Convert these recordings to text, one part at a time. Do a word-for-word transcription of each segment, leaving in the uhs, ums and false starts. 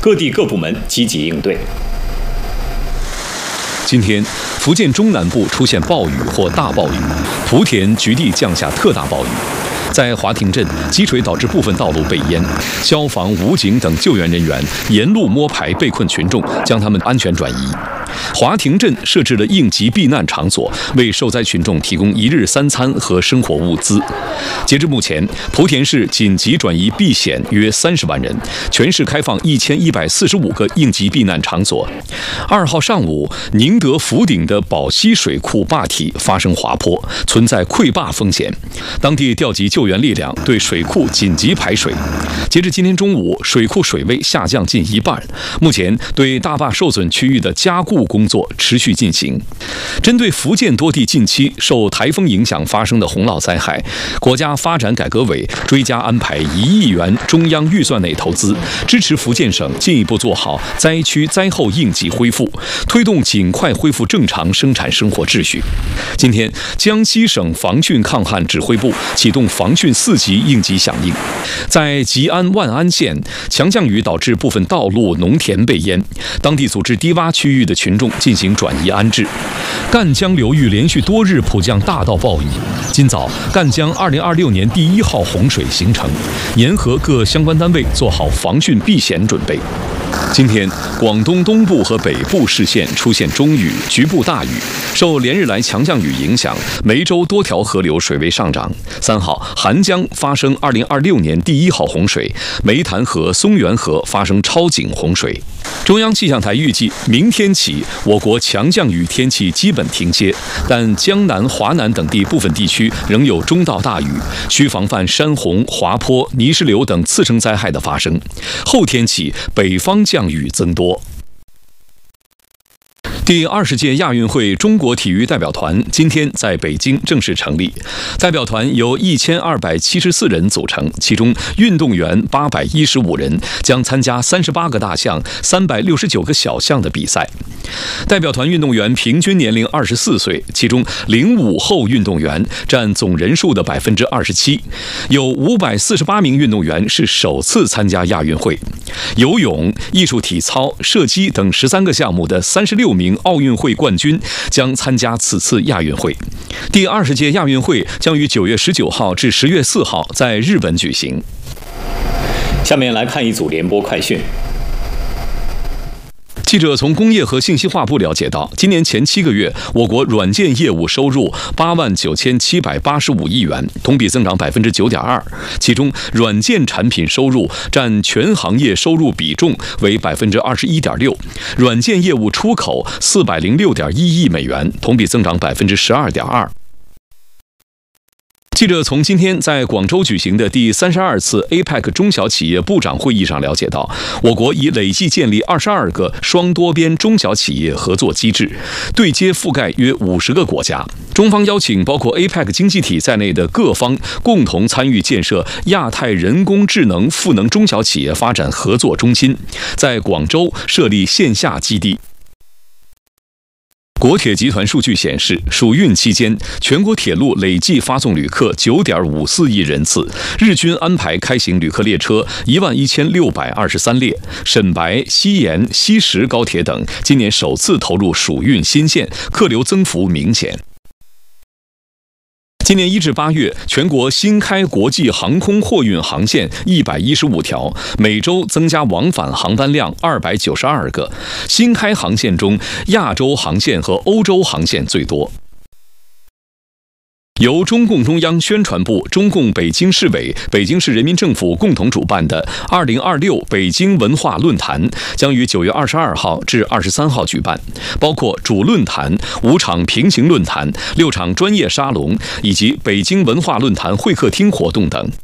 各地各部门积极应对。 今天，福建中南部出现暴雨或大暴雨，莆田局地降下特大暴雨。在华亭镇，积水导致部分道路被淹，消防、武警等救援人员沿路摸排被困群众，将他们安全转移。华亭镇设置了应急避难场所，为受灾群众提供一日三餐和生活物资。截至目前，莆田市紧急转移避险约三十万人，全市开放一千一百四十五个应急避难场所。二号上午，宁德福鼎的宝溪水库坝体发生滑坡，存在溃坝风险，当地调集救援力量对水库紧急排水。截至今天中午，水库水位下降近一半，目前对大坝受损区域的加固工作持续进行。针对福建多地近期受台风影响发生的洪涝灾害，国家发展改革委追加安排一亿元中央预算内投资，支持福建省进一步做好灾区灾后应急恢复，推动尽快恢复正常生产生活秩序。今天，江西省防汛抗旱指挥部启动防汛四级应急响应。在吉安万安县，强降雨导致部分道路、农田被淹，当地组织低洼区域的群众进行转移安置。赣江流域连续多日普降大到暴雨，今早赣江二零二六年第一号洪水形成，沿河各相关单位做好防汛避险准备。今天，广东东部和北部市县出现中雨，局部大雨。受连日来强降雨影响，梅州多条河流水位上涨。三号，韩江发生二零二六年第一号洪水，梅潭河、松原河发生超警洪水。中央气象台预计，明天起我国强降雨天气基本停歇，但江南、华南等地部分地区仍有中到大雨，需防范山洪、滑坡、泥石流等次生灾害的发生。后天起，北方降雨增多。第二十届亚运会中国体育代表团今天在北京正式成立，代表团由一千二百七十四人组成，其中运动员八百一十五人，将参加三十八个大项、三百六十九个小项的比赛。代表团运动员平均年龄二十四岁，其中零五后运动员占总人数的百分之二十七，有五百四十八名运动员是首次参加亚运会。游泳、艺术体操、射击等十三个项目的三十六名奥运会冠军将参加此次亚运会。第二十届亚运会将于九月十九号至十月四号在日本举行。 下面来看一组联播快讯。 记者从工业和信息化部了解到，今年前七个月，我国软件业务收入八万九千七百八十五亿元，同比增长百分之九点二。其中，软件产品收入占全行业收入比重为百分之二十一点六，软件业务出口四百零六点一亿美元，同比增长百分之十二点二。记者从今天在广州举行的第三十二次 A P E C 中小企业部长会议上了解到，我国已累计建立二十二个双多边中小企业合作机制，对接覆盖约五十个国家。中方邀请包括 A P E C 经济体在内的各方共同参与建设亚太人工智能赋能中小企业发展合作中心，在广州设立线下基地。国铁集团数据显示，暑运期间，全国铁路累计发送旅客 九点五四亿人次，日均安排开行旅客列车一万一千六百二十三列。沈白、西延、西石高铁等今年首次投入暑运新线，客流增幅明显。今年一至八月，全国新开国际航空货运航线一百一十五条，每周增加往返航班量二百九十二个。新开航线中，亚洲航线和欧洲航线最多。由中共中央宣传部、中共北京市委、北京市人民政府共同主办的二零二六北京文化论坛将于九月二十二号至二十三号举办，包括主论坛、五场平行论坛、六场专业沙龙以及北京文化论坛会客厅活动等。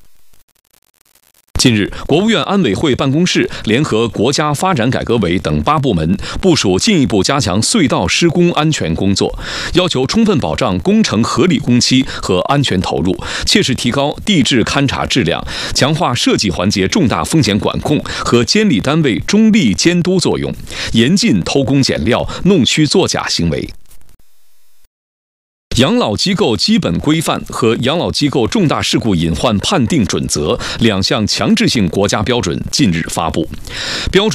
近日，国务院安委会办公室联合国家发展改革委等八部门部署进一步加强隧道施工安全工作，要求充分保障工程合理工期和安全投入，切实提高地质勘察质量，强化设计环节重大风险管控和监理单位中立监督作用，严禁偷工减料、弄虚作假行为。养老机构基本规范和养老机构重大事故隐患判定准则两项强制性国家标准近日发布，标准